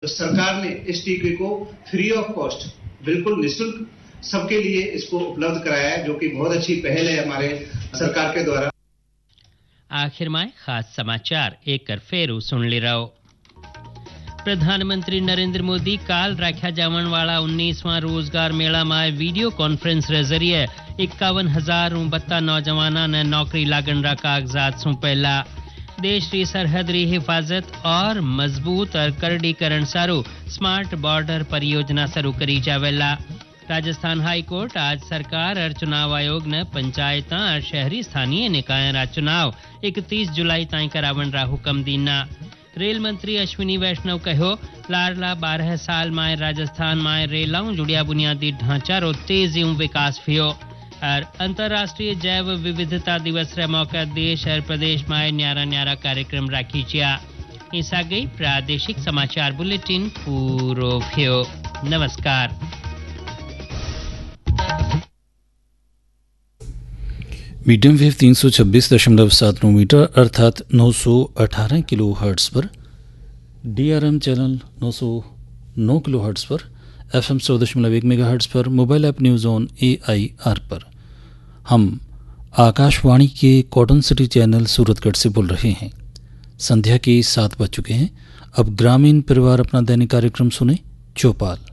सरकार ने इस टीके को फ्री ऑफ कॉस्ट, बिल्कुल निःशुल्क सबके लिए इसको उपलब्ध कराया है, जो कि बहुत अच्छी पहल है हमारे सरकार के द्वारा। आखिर में खास समाचार एक कर फेरू सुन ले रहो। प्रधानमंत्री नरेंद्र मोदी काल राख्या जावन वाला 19वां रोजगार मेला में वीडियो कॉन्फ्रेंस रे जरिए 51,062 नौजवाना ने नौकरी लागण रा कागजात सौंपेला। देश री सरहद री हिफाजत और मजबूत और करडीकरण सारू स्मार्ट बॉर्डर परियोजना शुरू करी जावेला। राजस्थान हाई कोर्ट आज सरकार और चुनाव आयोग ने पंचायत और शहरी स्थानीय निकाय रा चुनाव 31 जुलाई ताई करावन रा हुक्म दीना। रेल मंत्री अश्विनी वैष्णव कहो लारला 12 साल में राजस्थान में रेलाओं जुड़िया बुनियादी ढांचा रो तेजी विकास थियो। और अंतर्राष्ट्रीय जैव विविधता दिवस रे मौका देश और प्रदेश में न्यारा न्यारा कार्यक्रम राखी छिया। ईसा गई प्रादेशिक समाचार बुलेटिन पूरो थियो। नमस्कार। मीडियम वेव 326.79 मीटर अर्थात 918 किलो हर्ट्ज पर, DRM चैनल 909 किलो हर्ट्ज पर, FM 100.1 मेगा हर्ट्ज पर, mobile app news on AIR पर। हम आकाशवाणी के कॉटन सिटी चैनल सूरतगढ़ से बोल रहे हैं। संध्या के 7 बज चुके हैं। अब ग्रामीण परिवार अपना दैनिक कार्यक्रम सुने। चौपाल